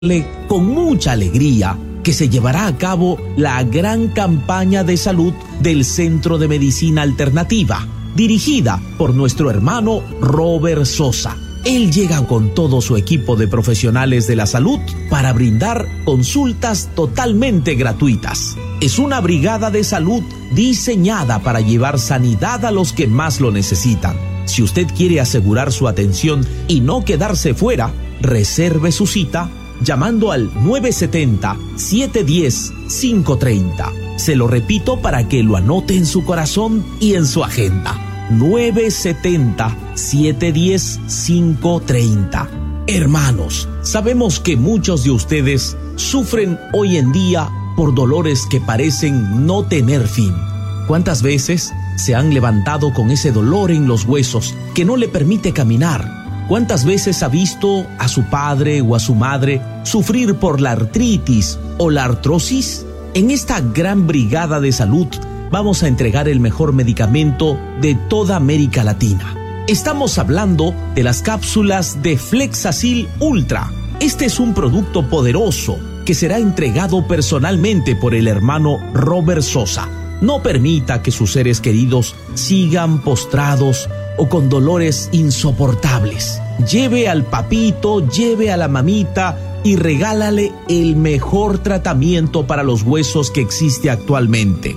con mucha alegría que se llevará a cabo la gran campaña de salud del Centro de Medicina Alternativa, dirigida por nuestro hermano Robert Sosa. Él llega con todo su equipo de profesionales de la salud para brindar consultas totalmente gratuitas. Es una brigada de salud diseñada para llevar sanidad a los que más lo necesitan. Si usted quiere asegurar su atención y no quedarse fuera, reserve su cita llamando al 970-710-530. Se lo repito para que lo anote en su corazón y en su agenda. 970-710-530. Hermanos, sabemos que muchos de ustedes sufren hoy en día por dolores que parecen no tener fin. ¿Cuántas veces se han levantado con ese dolor en los huesos que no le permite caminar? ¿Cuántas veces ha visto a su padre o a su madre sufrir por la artritis o la artrosis? En esta gran brigada de salud vamos a entregar el mejor medicamento de toda América Latina. Estamos hablando de las cápsulas de Flexacil Ultra. Este es un producto poderoso que será entregado personalmente por el hermano Robert Sosa. No permita que sus seres queridos sigan postrados o con dolores insoportables. Lleve al papito, lleve a la mamita y regálale el mejor tratamiento para los huesos que existe actualmente.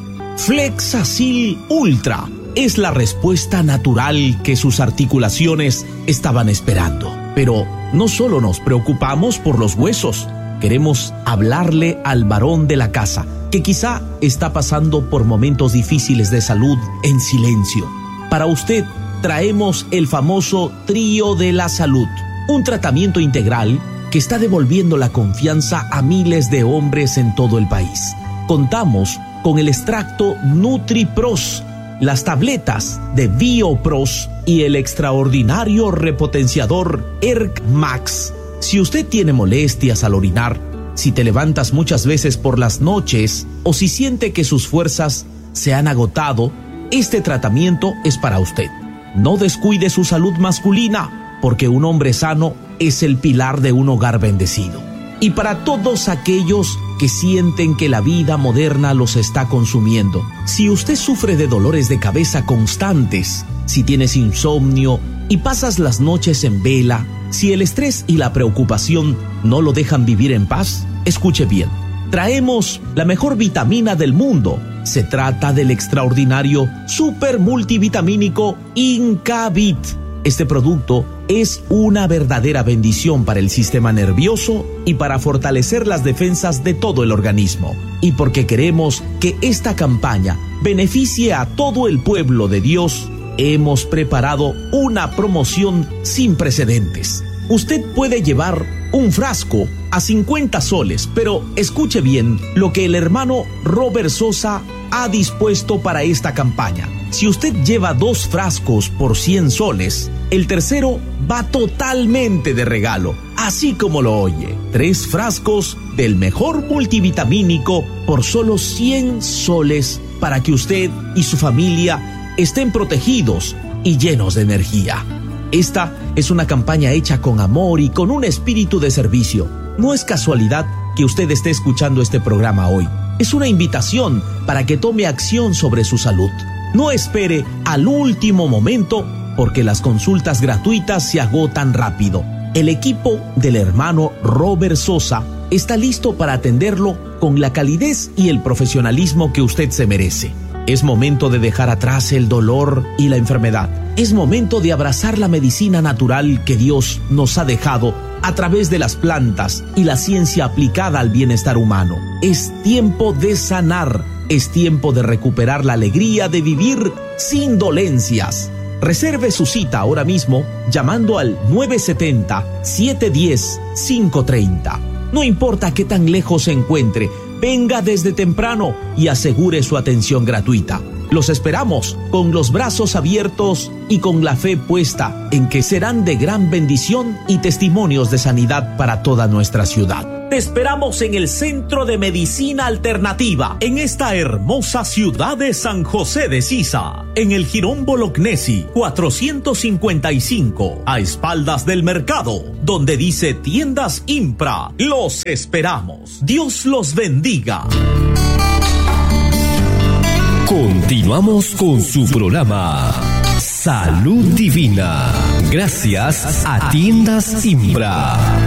Flexacil Ultra es la respuesta natural que sus articulaciones estaban esperando. Pero no solo nos preocupamos por los huesos, queremos hablarle al varón de la casa, que quizá está pasando por momentos difíciles de salud en silencio. Para usted, traemos el famoso Trío de la Salud, un tratamiento integral que está devolviendo la confianza a miles de hombres en todo el país. Contamos con el extracto NutriPros, las tabletas de BioPros y el extraordinario repotenciador ERC Max. Si usted tiene molestias al orinar, si te levantas muchas veces por las noches o si siente que sus fuerzas se han agotado, este tratamiento es para usted. No descuide su salud masculina, porque un hombre sano es el pilar de un hogar bendecido. Y para todos aquellos que sienten que la vida moderna los está consumiendo, si usted sufre de dolores de cabeza constantes, si tienes insomnio y pasas las noches en vela, si el estrés y la preocupación no lo dejan vivir en paz, escuche bien. Traemos la mejor vitamina del mundo. Se trata del extraordinario super multivitamínico Incavit. Este producto es una verdadera bendición para el sistema nervioso y para fortalecer las defensas de todo el organismo. Y porque queremos que esta campaña beneficie a todo el pueblo de Dios, hemos preparado una promoción sin precedentes. Usted puede llevar un frasco a 50 soles, pero escuche bien lo que el hermano Robert Sosa ha dispuesto para esta campaña. Si usted lleva 2 frascos por 100 soles, el tercero va totalmente de regalo, así como lo oye. 3 frascos del mejor multivitamínico por solo 100 soles para que usted y su familia estén protegidos y llenos de energía. Esta es una campaña hecha con amor y con un espíritu de servicio. No es casualidad que usted esté escuchando este programa hoy. Es una invitación para que tome acción sobre su salud. No espere al último momento, porque las consultas gratuitas se agotan rápido. El equipo del hermano Robert Sosa está listo para atenderlo con la calidez y el profesionalismo que usted se merece. Es momento de dejar atrás el dolor y la enfermedad. Es momento de abrazar la medicina natural que Dios nos ha dejado a través de las plantas y la ciencia aplicada al bienestar humano. Es tiempo de sanar, es tiempo de recuperar la alegría de vivir sin dolencias. Reserve su cita ahora mismo llamando al 970-710-530. No importa qué tan lejos se encuentre, venga desde temprano y asegure su atención gratuita. Los esperamos con los brazos abiertos y con la fe puesta en que serán de gran bendición y testimonios de sanidad para toda nuestra ciudad. Te esperamos en el Centro de Medicina Alternativa, en esta hermosa ciudad de San José de Sisa, en el Jirón Bolognesi 455, a espaldas del mercado, donde dice Tiendas Impra. Los esperamos. Dios los bendiga. Continuamos con su programa Salud Divina, gracias a Tiendas Impra.